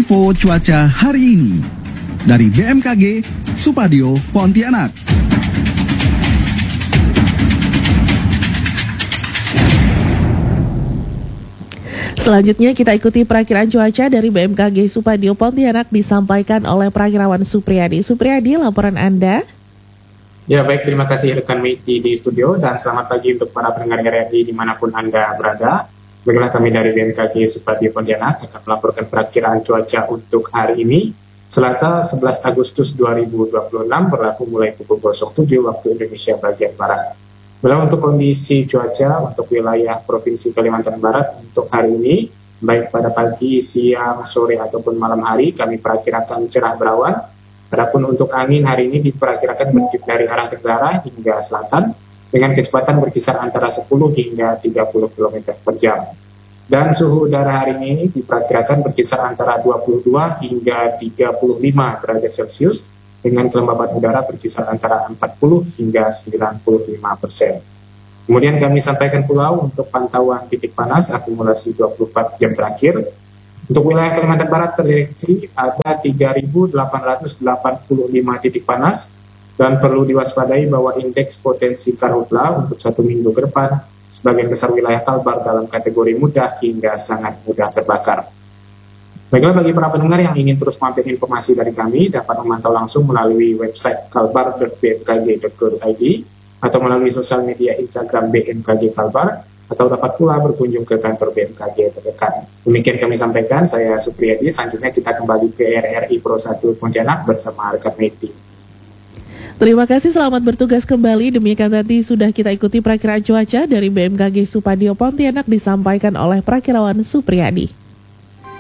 Info cuaca hari ini dari BMKG Supadio Pontianak. Selanjutnya kita ikuti perakiraan cuaca dari BMKG Supadio Pontianak disampaikan oleh Perakirawan Supriyadi. Supriyadi, laporan Anda. Ya baik, terima kasih rekan Miti di studio dan selamat pagi untuk para pendengar RRI dimanapun Anda berada. Baiklah, kami dari BMKG Supadio Pontianak akan melaporkan perakiraan cuaca untuk hari ini, Selasa 11 Agustus 2026 berlaku mulai pukul 07 waktu Indonesia bagian Barat. Bila untuk kondisi cuaca untuk wilayah Provinsi Kalimantan Barat untuk hari ini, baik pada pagi, siang, sore ataupun malam hari, kami perkirakan cerah berawan. Adapun untuk angin hari ini diperkirakan bertiup dari arah tenggara hingga selatan dengan kecepatan berkisar antara 10 hingga 30 km per jam. Dan suhu udara hari ini diperkirakan berkisar antara 22 hingga 35 derajat Celcius dengan kelembaban udara berkisar antara 40 hingga 95%. Kemudian kami sampaikan pula untuk pantauan titik panas akumulasi 24 jam terakhir. Untuk wilayah Kalimantan Barat terdeteksi ada 3.885 titik panas dan perlu diwaspadai bahwa indeks potensi karhutla untuk 1 minggu ke depan sebagian besar wilayah Kalbar dalam kategori mudah hingga sangat mudah terbakar. Baiklah, bagi para pendengar yang ingin terus mampir informasi dari kami dapat memantau langsung melalui website kalbar.bmkg.go.id atau melalui sosial media Instagram BMKG Kalbar atau dapat pula berkunjung ke kantor BMKG terdekat. Demikian kami sampaikan, saya Supriyadi. Selanjutnya kita kembali ke RRI Pro 1 Pontianak bersama rekan Meti. Terima kasih, selamat bertugas kembali. Demikian tadi sudah kita ikuti perakiraan cuaca dari BMKG Supadio Pontianak disampaikan oleh Perakirawan Supriyadi.